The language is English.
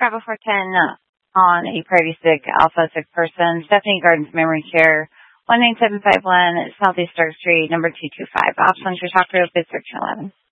Bravo 410 on a Priority 6 Alpha 6 person, Stephanie Gardens Memory Care, 19751 Southeast Stark Street, number 225. Option to talk group is 1311.